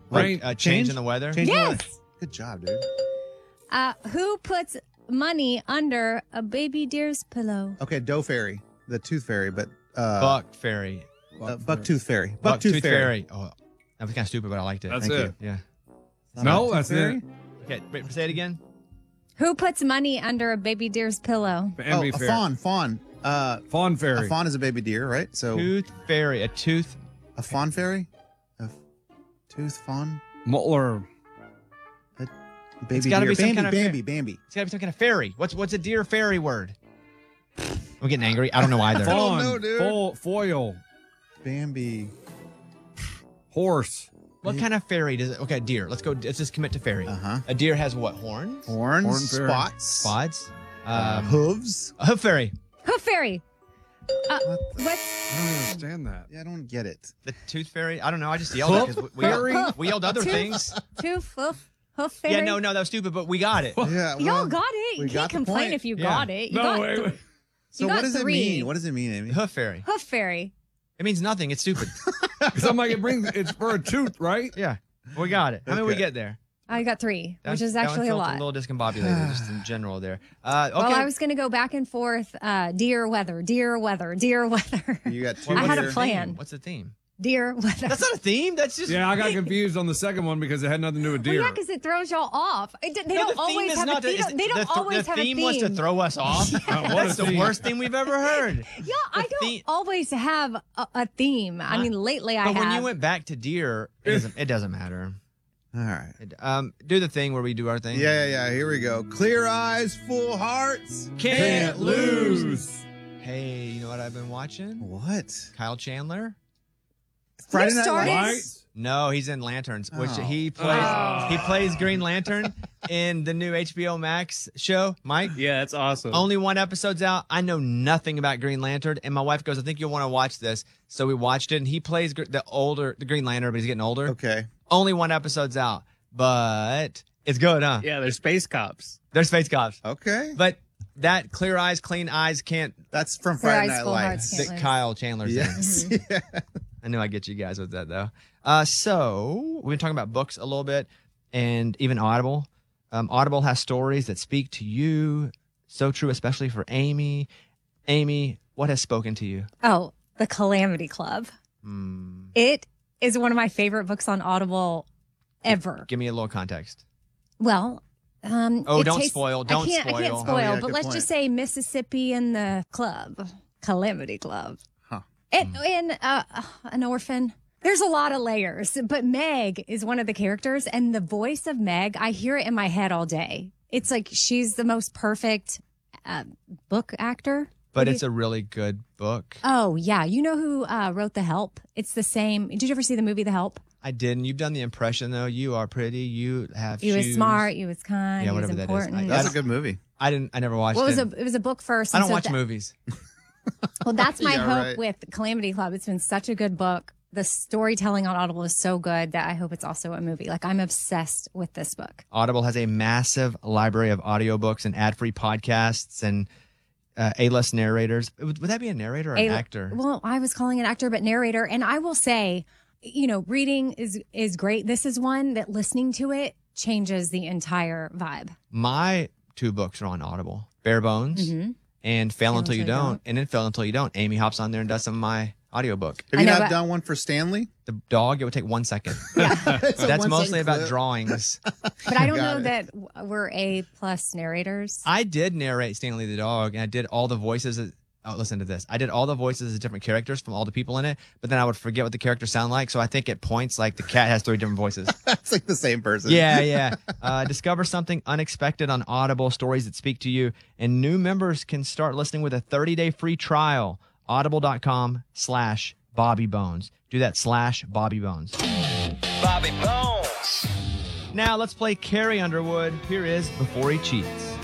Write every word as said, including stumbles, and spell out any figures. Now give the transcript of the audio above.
Rain, uh, change, change in the weather. Change Yes. the weather. Good job, dude. Uh, who puts money under a baby deer's pillow? Okay, Doe Fairy, the Tooth Fairy, but uh, Buck Fairy. uh, Buck Tooth Fairy. Buck Buck Tooth Fairy. Oh, that was kind of stupid, but I liked it. That's Thank it. you. Yeah. No, Tooth that's Fairy? it. Okay, wait, say it again. Who puts money under a baby deer's pillow? The Oh, M B a Fair. fawn. Fawn. Uh, Fawn Fairy. a fawn is a baby deer, right? So Tooth Fairy. A tooth. a fawn fairy, a f- tooth fawn, Or a baby gotta deer. be some Bambi, kind of Bambi, fa- Bambi. It's got to be some kind of fairy. What's what's a deer fairy word? I'm getting angry. I don't know either. fawn. know, dude. Fo- foil. Bambi. Horse. What kind of fairy does it? Okay, deer. Let's go. Let's just commit to fairy. Uh-huh. A deer has what? Horns? Horns, Horn fairy. spots, Spots? uh, Um, hooves. a hoof fairy. Hoof fairy. Uh, What the- what's I don't understand that. Yeah, I don't get it. The tooth fairy. I don't know. I just yelled it because we, we, Fairy? yelled, we yelled other Tooth- things. tooth hoof hoof fairy? Yeah, no, no, that was stupid, but we got it. Yeah, Y'all well, got it. You we can't got the complain point. if you Yeah. got it. You No, got wait, th- wait. So you what got does three. it mean? What does it mean, Amy? Hoof fairy. Hoof fairy. It means nothing. It's stupid. Because I'm like, it brings, it's for a tooth, right? Yeah, we got it. How many we Okay. get there? I got three, That- which is that one actually a felt lot. A little discombobulated, just in general there. Uh, okay. Well, I was going to go back and forth. Uh, deer weather, deer weather, deer weather, You got two. I had a here. plan. What's the theme? deer weather. That's not a theme. That's just. Yeah, I got confused on the second one because it had nothing to do with Well, deer. yeah, because it throws y'all off. It, they No, don't the theme always is have not a to- theme. is- They don't the th- always the have a theme theme. was to throw us off. what That's a the theme. worst theme we've ever heard. Yeah, I The don't theme- always have a, a theme. I mean, lately I But have. when you went back to deer, it doesn't, it doesn't matter. All right. It- um, do the thing where we do our thing. Yeah, yeah, yeah. Here we go. Clear eyes, full hearts. Can't lose. Hey, you know what I've been watching? What? Kyle Chandler. Friday Night started- Lights. No, he's in Lanterns, which Oh. he plays. Oh. He plays Green Lantern in the new H B O Max show. Mike, Yeah, that's awesome. only one episode's out. I know nothing about Green Lantern, and my wife goes, "I think you'll want to watch this." So we watched it, and he plays gr- the older, the Green Lantern, but he's getting older. Okay. Only one episode's out, but it's good, huh? Yeah, they're space cops. They're space cops, Okay. but that clear eyes, clean eyes can't. That's from Clear Friday eyes, Night full Lights. hearts. Can't That lose. Kyle Chandler's in. Yes. Yeah. I knew I'd get you guys with that though. Uh, so we've been talking about books a little bit, and even Audible. Um, Audible has stories that speak to you. So true, especially for Amy. Amy, what has spoken to you? Oh, The Calamity Club. Hmm. It is one of my favorite books on Audible ever. Give me a little context. Well, um, Oh, it don't tastes- spoil. Don't I can't, I spoil. can't Oh, spoil, yeah, but good let's point. just say Mississippi in the club, Calamity Club. Huh. And, and uh, an orphan. There's a lot of layers, but Meg is one of the characters, and the voice of Meg, I hear it in my head all day. It's like she's the most perfect uh, book actor. But it's a really good book. Oh, yeah. You know who uh, wrote The Help? It's the same. Did you ever see the movie The Help? I didn't. You've done the impression though. You are pretty. You have. He was shoes. smart. He was kind. Yeah, he was whatever that is. important. I- he That's was- a good movie. I didn't. I never watched well, it was it. a it was a book first. I and don't so watch that- movies. Well, that's my Yeah, hope right. with Calamity Club. It's been such a good book. The storytelling on Audible is so good that I hope it's also a movie. Like, I'm obsessed with this book. Audible has a massive library of audiobooks and ad-free podcasts and uh, A-list narrators. Would, would that be a narrator or an A- actor? Well, I was calling an actor, but narrator. And I will say, you know, reading is is great. This is one that listening to it changes the entire vibe. My two books are on Audible: Bare Bones Mhm. and Fail, Fail Until You Don't. And in Fail Until You Don't, Amy hops on there and does some of my audiobook. Have I you know, not but- done one for Stanley? The dog, it would take one second. It's a That's one-second mostly about clip. drawings. But I don't Got know it. that w- we're A plus narrators. I did narrate Stanley the dog, and I did all the voices. Of, oh, listen to this. I did all the voices of different characters from all the people in it, but then I would forget what the characters sound like. So I think at points, like the cat has three different voices. It's like the same person. Yeah, yeah. Uh, discover something unexpected on Audible, stories that speak to you. And new members can start listening with a thirty-day free trial. Audible.com slash Bobby Bones. Do that slash Bobby Bones. Bobby Bones. Now let's play Carrie Underwood. Here is Before He Cheats.